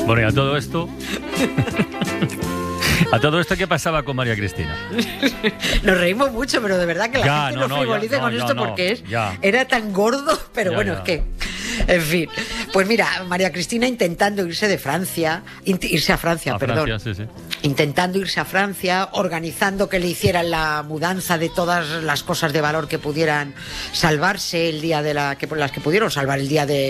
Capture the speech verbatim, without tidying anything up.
Bueno, y a todo esto... ¿A todo esto qué pasaba con María Cristina? Nos reímos mucho, pero de verdad que la Ya, gente no, no no, frivolice ya, no, con ya, esto no, porque es, ya. era tan gordo, pero Ya, bueno, ya. es que... En fin, pues mira, María Cristina intentando irse de Francia, int- irse a Francia, A perdón. Francia, sí, sí. Intentando irse a Francia, organizando que le hicieran la mudanza de todas las cosas de valor que pudieran salvarse el día de la... que las que pudieron salvar el día de